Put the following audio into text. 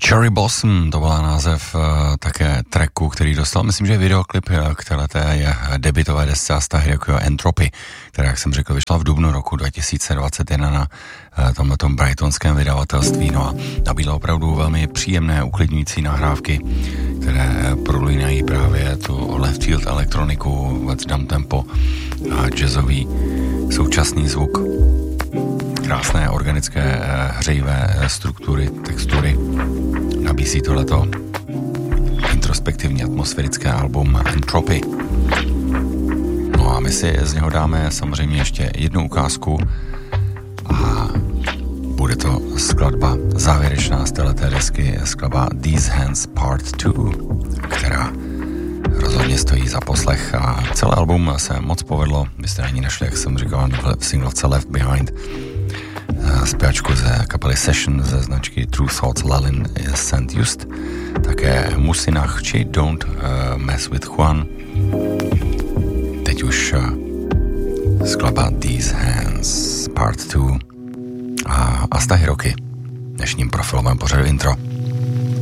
Cherry Blossom, to byla název také tracku, který dostal, myslím, že videoklip k téhleté debutové desce Asta Hirokiho Entropy, která, jak jsem řekl, vyšla v dubnu roku 2021 na tomhletom brightonském vydavatelství. No a nabídla opravdu velmi příjemné, uklidňující nahrávky, které prolínají právě tu left field elektroniku, let's dump tempo a jazzový současný zvuk. Krásné organické hřejivé struktury, textury. Nabízí tohleto introspektivní atmosférické album Entropy. No a my si z něho dáme samozřejmě ještě jednu ukázku a bude to skladba závěrečná z téhleté desky, skladba These Hands Part 2, která rozhodně stojí za poslech a celé album se moc povedlo. Vy jste ani našli, jak jsem říkal, v singlovce Left Behind, zpěvačku ze kapely Session ze značky True Thoughts Lalin St. Just, také Musinach či Don't Mess With Juan. Teď už skladba These Hands Part 2 a Asta Hiroki v dnešním profilovém pořadu Intro.